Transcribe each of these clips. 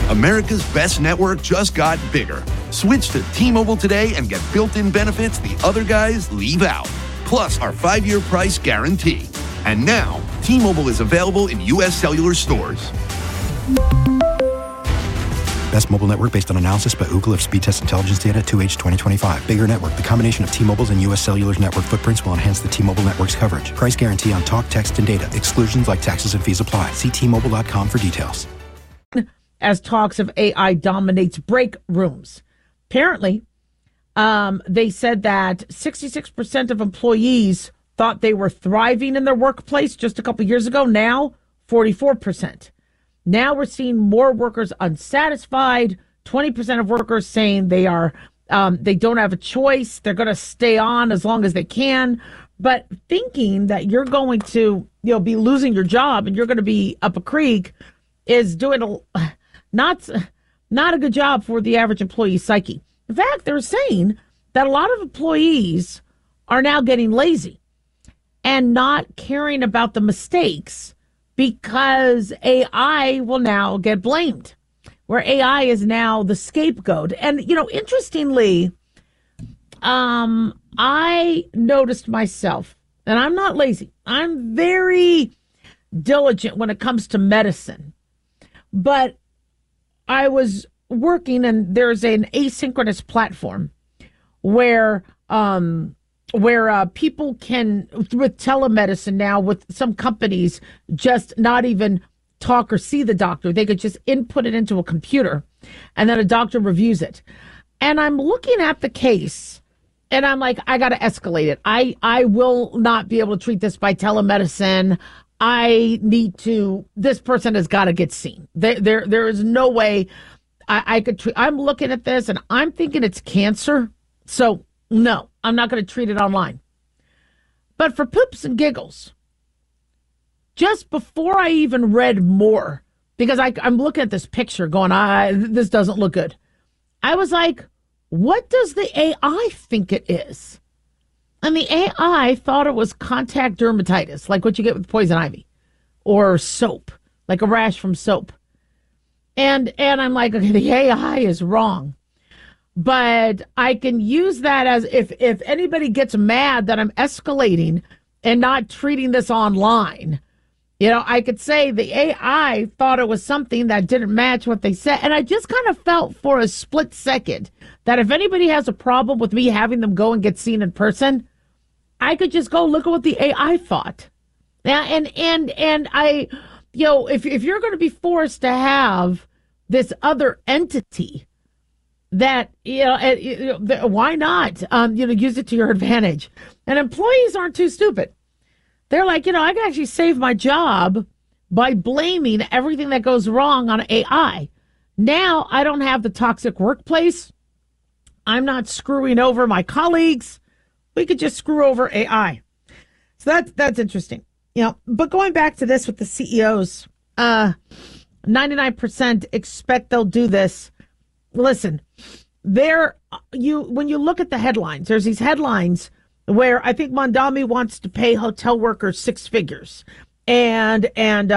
America's best network just got bigger. Switch to T-Mobile today and get built-in benefits the other guys leave out. Plus our 5-year price guarantee. And now, T-Mobile is available in U.S. cellular stores. Best mobile network based on analysis by Ookla of speed test intelligence data 2H 2025. Bigger network. The combination of T-Mobile's and U.S. Cellular's network footprints will enhance the T-Mobile network's coverage. Price guarantee on talk, text, and data. Exclusions like taxes and fees apply. See T-Mobile.com for details. As talks of AI dominates break rooms. Apparently, they said that 66% of employees thought they were thriving in their workplace just a couple years ago. Now, 44%. Now we're seeing more workers unsatisfied. 20% of workers saying they don't have a choice. They're going to stay on as long as they can. But thinking that you're going to, be losing your job and you're going to be up a creek is doing not a good job for the average employee psyche. In fact, they're saying that a lot of employees are now getting lazy and not caring about the mistakes because AI will now get blamed, where AI is now the scapegoat. And, interestingly, I noticed myself, and I'm not lazy. I'm very diligent when it comes to medicine. But I was working, and there's an asynchronous platform where people can, with telemedicine now, with some companies, just not even talk or see the doctor. They could just input it into a computer, and then a doctor reviews it. And I'm looking at the case, and I'm like, I got to escalate it. I will not be able to treat this by telemedicine. This person has got to get seen. There is no way I could treat. I'm looking at this and I'm thinking it's cancer. So no, I'm not going to treat it online. But for poops and giggles, just before I even read more, because I'm looking at this picture going, this doesn't look good. I was like, what does the AI think it is? And the AI thought it was contact dermatitis, like what you get with poison ivy, or soap, like a rash from soap. And I'm like, okay, the AI is wrong. But I can use that as if anybody gets mad that I'm escalating and not treating this online, I could say the AI thought it was something that didn't match what they said. And I just kind of felt for a split second that if anybody has a problem with me having them go and get seen in person, I could just go look at what the AI thought. Yeah, and I, if you're going to be forced to have this other entity, that why not use it to your advantage? And employees aren't too stupid. They're like, I can actually save my job by blaming everything that goes wrong on AI. Now I don't have the toxic workplace. I'm not screwing over my colleagues. We could just screw over AI. So that's interesting. But going back to this with the CEOs, 99% expect they'll do this. Listen, when you look at the headlines, there's these headlines where I think Mondami wants to pay hotel workers 6 figures, and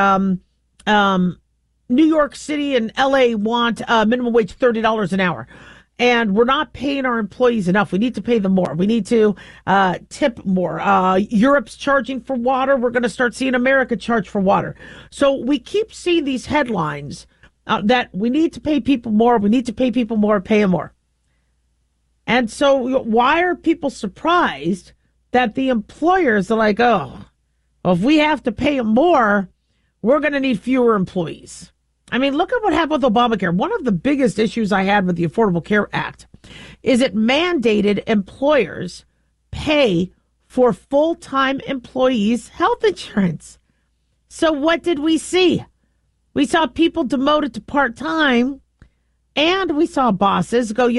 New York City and LA want minimum wage $30 an hour. And we're not paying our employees enough. We need to pay them more. We need to tip more. Europe's charging for water. We're going to start seeing America charge for water. So we keep seeing these headlines that we need to pay people more. We need to pay people more, pay them more. And so why are people surprised that the employers are like, well, if we have to pay them more, we're going to need fewer employees? I mean, look at what happened with Obamacare. One of the biggest issues I had with the Affordable Care Act is it mandated employers pay for full-time employees' health insurance. So what did we see? We saw people demoted to part-time, and we saw bosses go,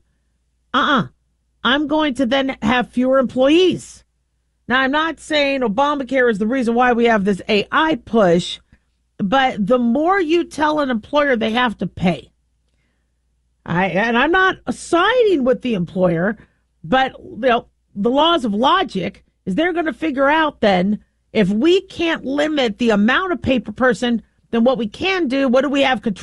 I'm going to then have fewer employees. Now, I'm not saying Obamacare is the reason why we have this AI push, but the more you tell an employer they have to pay, and I'm not siding with the employer, but the laws of logic is they're going to figure out then if we can't limit the amount of pay per person, then what we can do, what do we have control